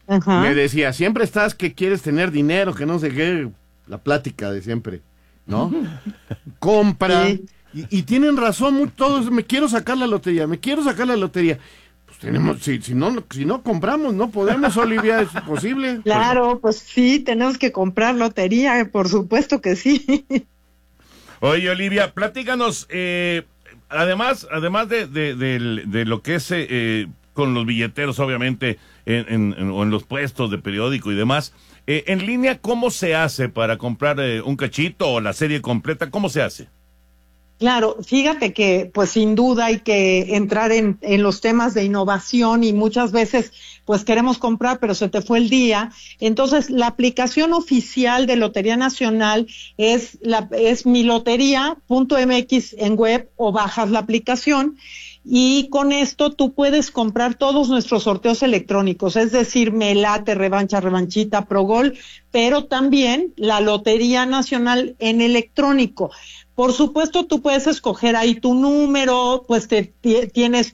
Ajá. me decía, siempre estás que quieres tener dinero, que no sé qué, la plática de siempre, ¿no? Compra, Sí. y tienen razón todos, me quiero sacar la lotería, me quiero sacar la lotería. Pues tenemos, si no compramos, no podemos, Olivia, es imposible. Pues no. Claro, pues sí, tenemos que comprar lotería, por supuesto que sí. Oye, Olivia, platícanos, además de lo que es con los billeteros, obviamente, o en los puestos de periódico y demás, en línea, ¿cómo se hace para comprar un cachito o la serie completa? ¿Cómo se hace? Claro, fíjate que pues sin duda hay que entrar en los temas de innovación y muchas veces pues queremos comprar pero se te fue el día. Entonces la aplicación oficial de Lotería Nacional es milotería.mx en web o bajas la aplicación y con esto tú puedes comprar todos nuestros sorteos electrónicos, es decir, Melate, Revancha, Revanchita, Progol, pero también la Lotería Nacional en electrónico. Por supuesto, tú puedes escoger ahí tu número, pues tienes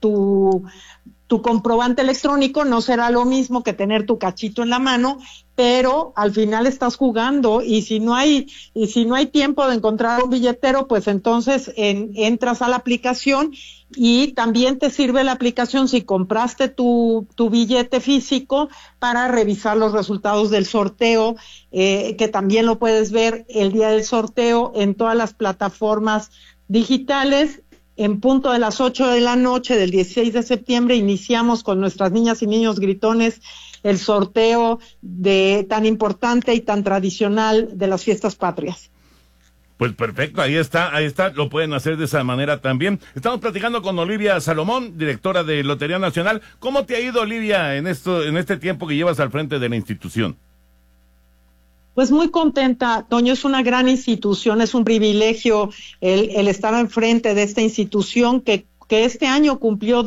tu comprobante electrónico, no será lo mismo que tener tu cachito en la mano, pero al final estás jugando y si no hay tiempo de encontrar un billetero, pues entonces entras a la aplicación y también te sirve la aplicación si compraste tu billete físico para revisar los resultados del sorteo, que también lo puedes ver el día del sorteo en todas las plataformas digitales. En punto de las 8 de la noche del 16 de septiembre iniciamos con nuestras niñas y niños gritones el sorteo tan importante y tan tradicional de las fiestas patrias. Pues perfecto, ahí está, lo pueden hacer de esa manera también. Estamos platicando con Olivia Salomón, directora de Lotería Nacional. ¿Cómo te ha ido, Olivia, en este tiempo que llevas al frente de la institución? Pues muy contenta, Toño, es una gran institución, es un privilegio el estar al frente de esta institución que este año cumplió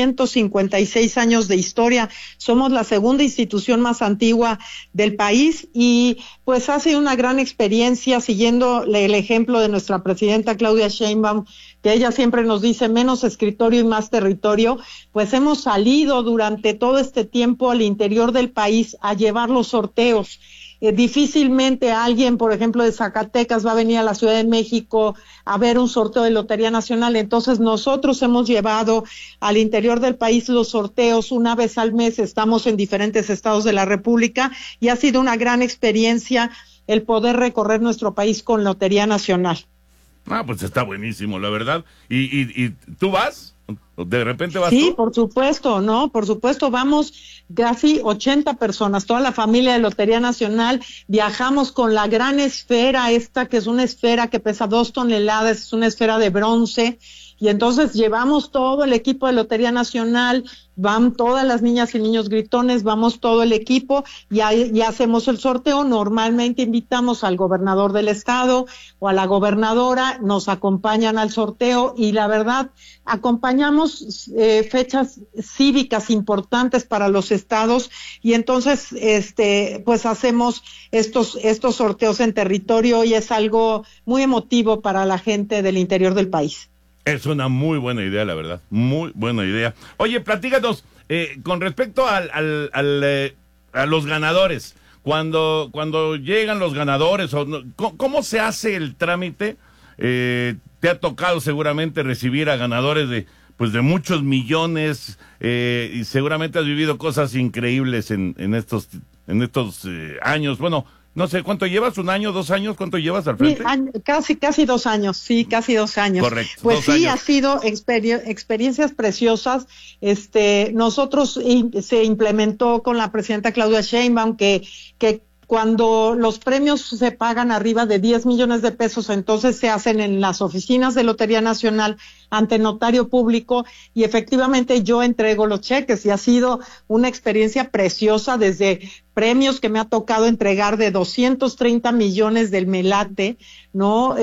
256 años de historia. Somos la segunda institución más antigua del país y pues ha sido una gran experiencia siguiendo el ejemplo de nuestra presidenta Claudia Sheinbaum, que ella siempre nos dice menos escritorio y más territorio. Pues hemos salido durante todo este tiempo al interior del país a llevar los sorteos. Difícilmente alguien, por ejemplo, de Zacatecas va a venir a la Ciudad de México a ver un sorteo de Lotería Nacional. Entonces nosotros hemos llevado al interior del país los sorteos una vez al mes. Estamos en diferentes estados de la República y ha sido una gran experiencia el poder recorrer nuestro país con Lotería Nacional. Pues está buenísimo, la verdad. ¿Y tú vas? ¿De repente vas Sí, tú? por supuesto, ¿no? Por supuesto, vamos casi 80 personas, toda la familia de Lotería Nacional, viajamos con la gran esfera esta, que es una esfera que pesa 2 toneladas, es una esfera de bronce, y entonces llevamos todo el equipo de Lotería Nacional, van todas las niñas y niños gritones, vamos todo el equipo y hacemos el sorteo. Normalmente invitamos al gobernador del estado o a la gobernadora, nos acompañan al sorteo y la verdad acompañamos fechas cívicas importantes para los estados y entonces pues hacemos estos sorteos en territorio y es algo muy emotivo para la gente del interior del país. Es una muy buena idea, la verdad. Muy buena idea. Oye, platícanos, con respecto a los ganadores. Cuando llegan los ganadores, ¿cómo se hace el trámite? Te ha tocado seguramente recibir a ganadores de muchos millones, y seguramente has vivido cosas increíbles en estos años. Bueno, no sé, ¿cuánto llevas? ¿1 año, 2 años? ¿Cuánto llevas al frente? Casi 2 años, sí, casi 2 años. Correcto. Pues 2 sí, años. ha sido experiencias preciosas. Nosotros se implementó con la presidenta Claudia Sheinbaum que cuando los premios se pagan arriba de 10 millones de pesos, entonces se hacen en las oficinas de Lotería Nacional ante notario público y efectivamente yo entrego los cheques y ha sido una experiencia preciosa desde premios que me ha tocado entregar de 230 millones del Melate, ¿no?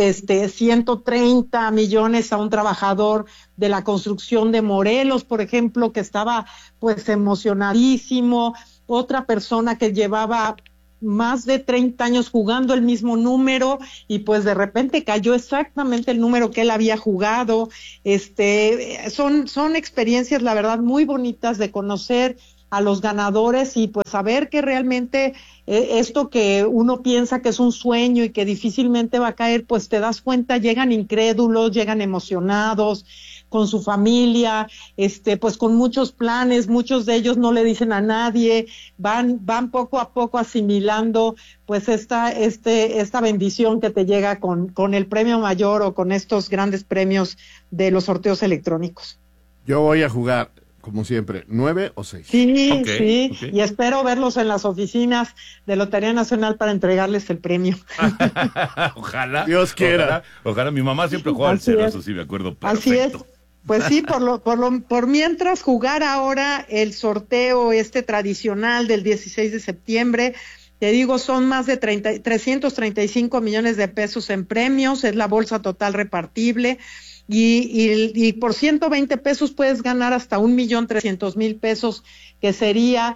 130 millones a un trabajador de la construcción de Morelos, por ejemplo, que estaba pues emocionadísimo, otra persona que llevaba más de 30 años jugando el mismo número y pues de repente cayó exactamente el número que él había jugado. Son experiencias, la verdad, muy bonitas de conocer a los ganadores y pues saber que realmente esto que uno piensa que es un sueño y que difícilmente va a caer, pues te das cuenta, llegan incrédulos, llegan emocionados, con su familia, pues con muchos planes, muchos de ellos no le dicen a nadie, van poco a poco asimilando pues esta bendición que te llega con el premio mayor o con estos grandes premios de los sorteos electrónicos. Yo voy a jugar, como siempre, 9 o 6. Sí, Okay. Y espero verlos en las oficinas de Lotería Nacional para entregarles el premio. Ojalá. Dios quiera. Ojalá. Mi mamá siempre jugaba al cero, eso sí me acuerdo perfecto. Así es. Pues sí, por mientras jugar ahora el sorteo tradicional del 16 de septiembre, te digo, son más de 335 millones de pesos en premios, es la bolsa total repartible, y por 120 pesos puedes ganar hasta 1.300.000 pesos, que sería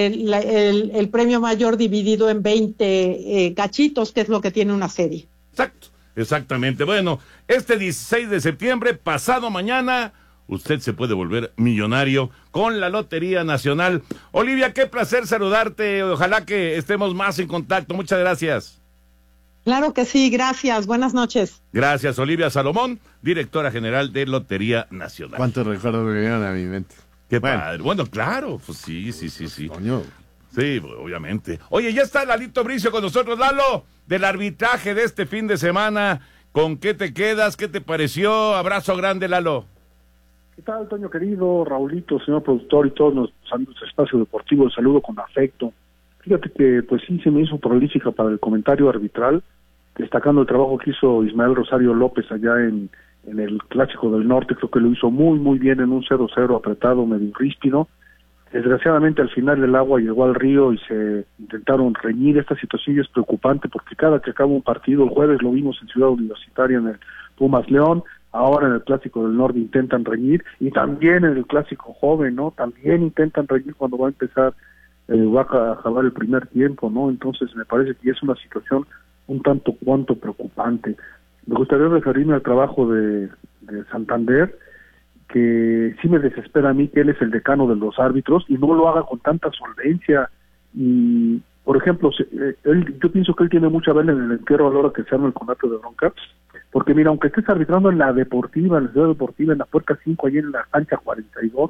el premio mayor dividido en 20 cachitos, que es lo que tiene una serie. Exacto. Exactamente. Bueno, este 16 de septiembre, pasado mañana, usted se puede volver millonario con la Lotería Nacional. Olivia, qué placer saludarte. Ojalá que estemos más en contacto. Muchas gracias. Claro que sí, gracias. Buenas noches. Gracias, Olivia Salomón, directora general de Lotería Nacional. ¿Cuántos recuerdos me vinieron a mi mente? Qué padre. Bueno, claro, pues sí. Coño. Sí, obviamente. Oye, ya está Lalito Bricio con nosotros. Lalo, del arbitraje de este fin de semana, ¿con qué te quedas? ¿Qué te pareció? Abrazo grande, Lalo. ¿Qué tal, Toño querido, Raulito, señor productor y todos nuestros amigos de Espacio Deportivo? Les saludo con afecto. Fíjate que, pues sí, se me hizo prolífica para el comentario arbitral, destacando el trabajo que hizo Ismael Rosario López allá en el Clásico del Norte. Creo que lo hizo muy, muy bien en un 0-0 apretado, medio ríspido. Desgraciadamente al final el agua llegó al río y se intentaron reñir. Esta situación ya es preocupante porque cada que acaba un partido, el jueves lo vimos en Ciudad Universitaria en el Pumas León, ahora en el Clásico del Norte intentan reñir, y también en el Clásico Joven, ¿no? También intentan reñir cuando va a empezar, va a acabar el primer tiempo, ¿no? Entonces me parece que es una situación un tanto cuanto preocupante. Me gustaría referirme al trabajo de Santander, que sí me desespera a mí que él es el decano de los árbitros y no lo haga con tanta solvencia. Y, por ejemplo, yo pienso que él tiene mucha vela en el entierro a la hora que se arma el conato de bronca, porque mira, aunque estés arbitrando en la deportiva, en la ciudad deportiva, en la puerta 5, allí en la cancha 42,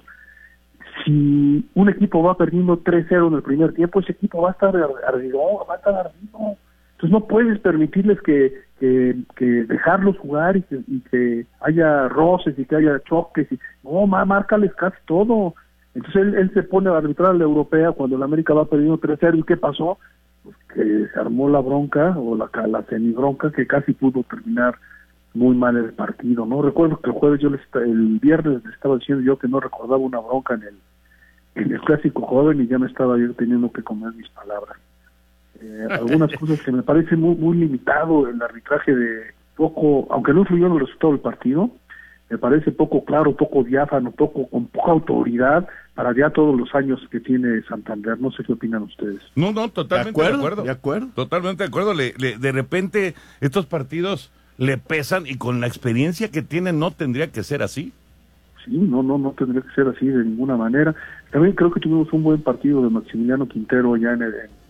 si un equipo va perdiendo 3-0 en el primer tiempo, ese equipo va a estar ardido. Entonces no puedes permitirles que dejarlos jugar y que haya roces y que haya choques. No, márcales casi todo. Entonces él se pone a arbitrar a la europea cuando la América va perdiendo 3-0. ¿Y qué pasó? Pues que se armó la bronca, o la semibronca, que casi pudo terminar muy mal el partido, ¿no? Recuerdo que el jueves el viernes les estaba diciendo yo que no recordaba una bronca en el Clásico Joven, y ya me estaba yo teniendo que comer mis palabras. Algunas cosas que me parece muy limitado el arbitraje, poco, aunque no influyó en el resultado del partido, me parece poco claro, poco diáfano, con poca autoridad para ya todos los años que tiene Santander. No sé qué opinan ustedes. No, totalmente de acuerdo. Totalmente de acuerdo. De repente estos partidos le pesan, y con la experiencia que tienen no tendría que ser así. Sí, no tendría que ser así de ninguna manera. También creo que tuvimos un buen partido de Maximiliano Quintero allá en el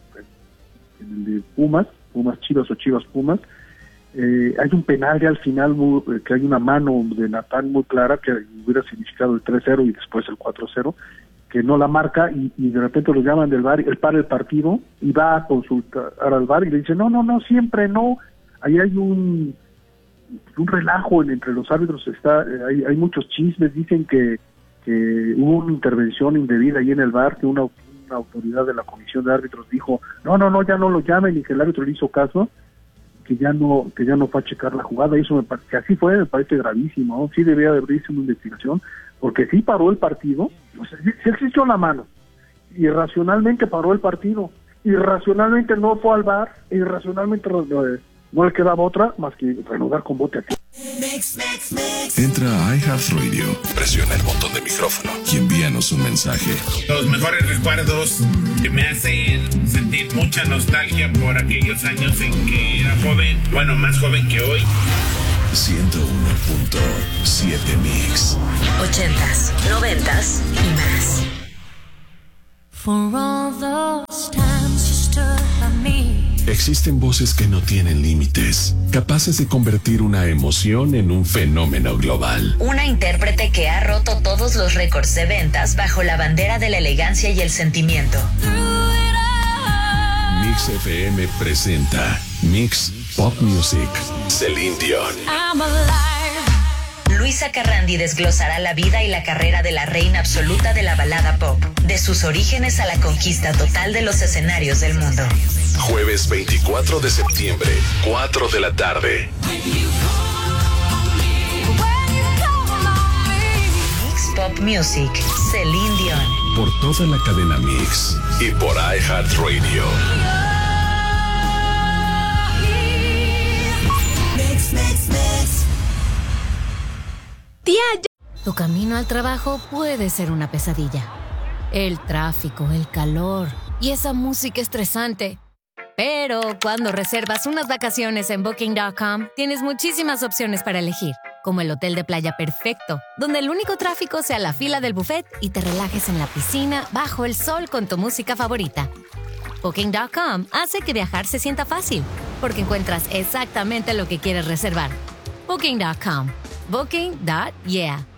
de Pumas Chivas o Chivas Pumas. Hay un penal ya al final, que hay una mano de Natán muy clara, que hubiera significado el 3-0 y después el 4-0, que no la marca, y de repente lo llaman del VAR, él para el partido y va a consultar al VAR y le dice, no, siempre no. Ahí hay un relajo entre los árbitros, hay muchos chismes, dicen que hubo una intervención indebida ahí en el VAR, que una autoridad de la comisión de árbitros dijo, no, ya no lo llamen, y que el árbitro le hizo caso, que ya no fue a checar la jugada. Y eso que así fue, me parece gravísimo, ¿no? Sí debía de abrirse una investigación, porque sí paró el partido, sí existió la mano, irracionalmente paró el partido, irracionalmente no fue al VAR, irracionalmente no le quedaba otra más que reanudar con bote aquí. Entra a iHeartRadio, presiona el botón de micrófono y envíanos un mensaje. Los mejores recuerdos que me hacen sentir mucha nostalgia por aquellos años en que era joven, bueno, más joven que hoy. 101.7 Mix. 80s, 90s y más. For all those times you stood by me. Existen voces que no tienen límites, capaces de convertir una emoción en un fenómeno global. Una intérprete que ha roto todos los récords de ventas bajo la bandera de la elegancia y el sentimiento. Mix FM presenta Mix Pop Music, Celine Dion. I'm alive. Luisa Carrandi desglosará la vida y la carrera de la reina absoluta de la balada pop, de sus orígenes a la conquista total de los escenarios del mundo. Jueves 24 de septiembre, 4 de la tarde. Mix Pop Music, Celine Dion. Por toda la cadena Mix y por iHeartRadio. Mix, mix, mix. Tía, tu camino al trabajo puede ser una pesadilla. El tráfico, el calor y esa música estresante. Pero cuando reservas unas vacaciones en Booking.com, tienes muchísimas opciones para elegir, como el hotel de playa perfecto, donde el único tráfico sea la fila del buffet y te relajes en la piscina bajo el sol con tu música favorita. Booking.com hace que viajar se sienta fácil, porque encuentras exactamente lo que quieres reservar. Booking.com. Booking.yeah.